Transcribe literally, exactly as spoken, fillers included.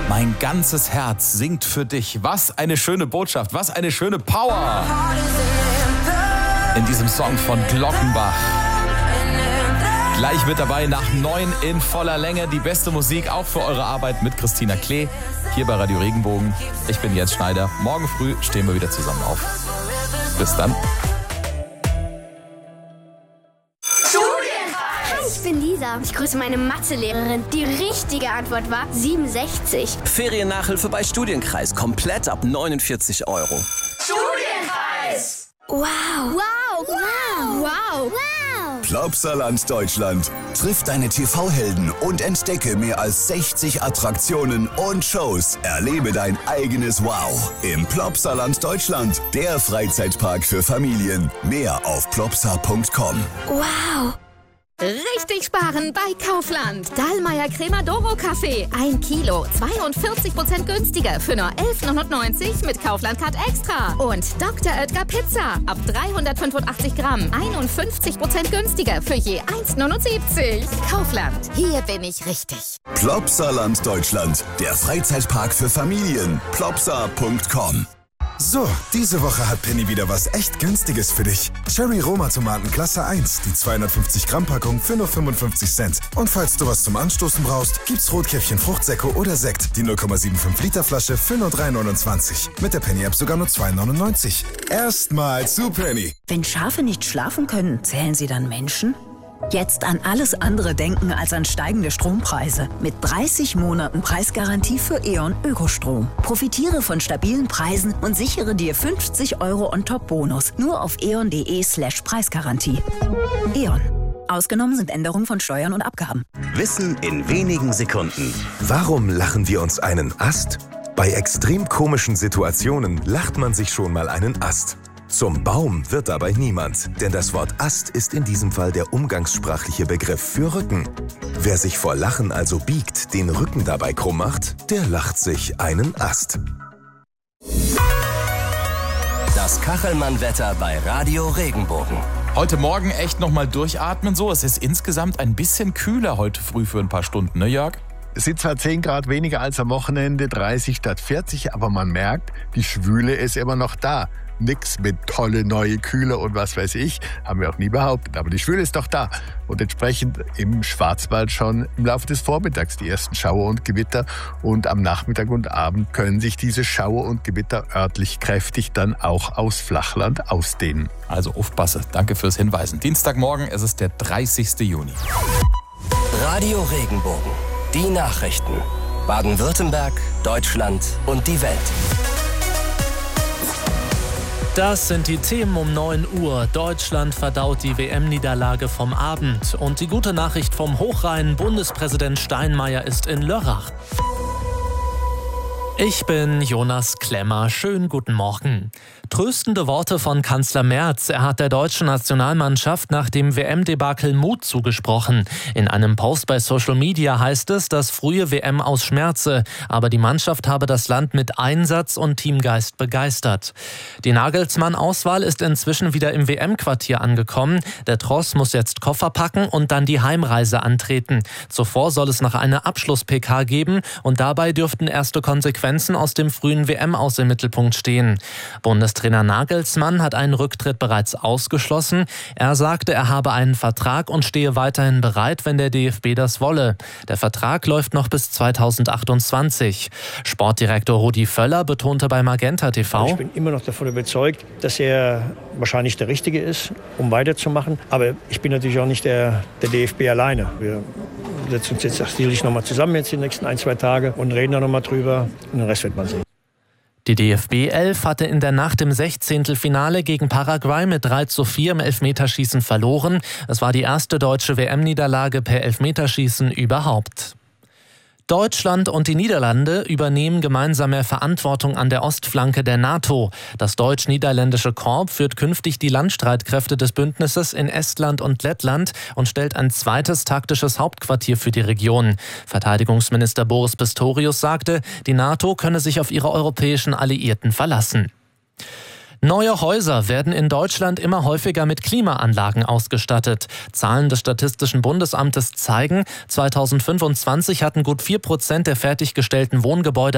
Mein ganzes Herz singt für dich. Was eine schöne Botschaft, was eine schöne Power in diesem Song von Glockenbach. Gleich mit dabei nach neun in voller Länge. Die beste Musik auch für eure Arbeit mit Christina Klee. Hier bei Radio Regenbogen. Ich bin Jens Schneider. Morgen früh stehen wir wieder zusammen auf. Bis dann. Ich bin Lisa. Ich grüße meine Mathelehrerin. Die richtige Antwort war siebenundsechzig. Feriennachhilfe bei Studienkreis. Komplett ab neunundvierzig Euro. Studienkreis! Wow! Wow! Wow! Wow! Wow! Plopsaland Deutschland. Triff deine T V-Helden und entdecke mehr als sechzig Attraktionen und Shows. Erlebe dein eigenes Wow im Plopsaland Deutschland. Der Freizeitpark für Familien. Mehr auf plopsa punkt com. Wow! Richtig sparen bei Kaufland. Dahlmeier Crema Doro Kaffee. Ein Kilo. zweiundvierzig Prozent günstiger für nur elf neunundneunzig mit Kaufland Card Extra. Und Doktor Oetker Pizza. Ab dreihundertfünfundachtzig Gramm. einundfünfzig Prozent günstiger für je eins neunundsiebzig. Kaufland. Hier bin ich richtig. Plopsaland Deutschland. Der Freizeitpark für Familien. plopsa punkt com. So, diese Woche hat Penny wieder was echt Günstiges für dich. Cherry Roma Tomaten Klasse eins, die zweihundertfünfzig Gramm Packung für nur fünfundfünfzig Cent. Und falls du was zum Anstoßen brauchst, gibt's Rotkäppchen Fruchtsäcko oder Sekt, die null Komma fünfundsiebzig Liter Flasche für nur drei neunundzwanzig. Mit der Penny App sogar nur zwei neunundneunzig. Erstmal zu Penny. Wenn Schafe nicht schlafen können, zählen sie dann Menschen? Jetzt an alles andere denken als an steigende Strompreise. Mit dreißig Monaten Preisgarantie für E.ON Ökostrom. Profitiere von stabilen Preisen und sichere dir fünfzig Euro On-Top-Bonus. Nur auf eon.de slash Preisgarantie. E.ON. Ausgenommen sind Änderungen von Steuern und Abgaben. Wissen in wenigen Sekunden. Warum lachen wir uns einen Ast? Bei extrem komischen Situationen lacht man sich schon mal einen Ast. Zum Baum wird dabei niemand, denn das Wort Ast ist in diesem Fall der umgangssprachliche Begriff für Rücken. Wer sich vor Lachen also biegt, den Rücken dabei krumm macht, der lacht sich einen Ast. Das Kachelmann-Wetter bei Radio Regenbogen. Heute Morgen echt nochmal durchatmen. So, es ist insgesamt ein bisschen kühler heute früh für ein paar Stunden, ne Jörg? Es sind zwar zehn Grad weniger als am Wochenende, dreißig statt vierzig, aber man merkt, die Schwüle ist immer noch da. Nix mit tolle neue Kühle und was weiß ich, haben wir auch nie behauptet. Aber die Schwüle ist doch da. Und entsprechend im Schwarzwald schon im Laufe des Vormittags die ersten Schauer und Gewitter. Und am Nachmittag und Abend können sich diese Schauer und Gewitter örtlich kräftig dann auch aus Flachland ausdehnen. Also aufpasse. Danke fürs Hinweisen. Dienstagmorgen, es ist der dreißigste Juni. Radio Regenbogen. Die Nachrichten. Baden-Württemberg, Deutschland und die Welt. Das sind die Themen um neun Uhr. Deutschland verdaut die W M-Niederlage vom Abend. Und die gute Nachricht vom Hochrhein: Bundespräsident Steinmeier ist in Lörrach. Ich bin Jonas Klemmer. Schönen guten Morgen. Tröstende Worte von Kanzler Merz. Er hat der deutschen Nationalmannschaft nach dem W M-Debakel Mut zugesprochen. In einem Post bei Social Media heißt es, das frühe W M aus Schmerze. Aber die Mannschaft habe das Land mit Einsatz und Teamgeist begeistert. Die Nagelsmann-Auswahl ist inzwischen wieder im W M-Quartier angekommen. Der Tross muss jetzt Koffer packen und dann die Heimreise antreten. Zuvor soll es noch eine Abschluss-P K geben und dabei dürften erste Konsequenzen aus dem frühen W M aus im Mittelpunkt stehen. Bundestrainer Nagelsmann hat einen Rücktritt bereits ausgeschlossen. Er sagte, er habe einen Vertrag und stehe weiterhin bereit, wenn der D F B das wolle. Der Vertrag läuft noch bis zweitausendachtundzwanzig. Sportdirektor Rudi Völler betonte bei Magenta T V: Ich bin immer noch davon überzeugt, dass er wahrscheinlich der Richtige ist, um weiterzumachen. Aber ich bin natürlich auch nicht der, der D F B alleine. Wir setzen uns jetzt sicherlich noch mal zusammen jetzt die nächsten ein, zwei Tage und reden da noch mal drüber. Und den Rest wird man sehen. Die D F B elf hatte in der Nacht im Sechzehntelfinale gegen Paraguay mit drei zu vier im Elfmeterschießen verloren. Es war die erste deutsche W M-Niederlage per Elfmeterschießen überhaupt. Deutschland und die Niederlande übernehmen gemeinsam mehr Verantwortung an der Ostflanke der NATO. Das deutsch-niederländische Korps führt künftig die Landstreitkräfte des Bündnisses in Estland und Lettland und stellt ein zweites taktisches Hauptquartier für die Region. Verteidigungsminister Boris Pistorius sagte, die NATO könne sich auf ihre europäischen Alliierten verlassen. Neue Häuser werden in Deutschland immer häufiger mit Klimaanlagen ausgestattet. Zahlen des Statistischen Bundesamtes zeigen, zweitausendfünfundzwanzig hatten gut vier Prozent der fertiggestellten Wohngebäude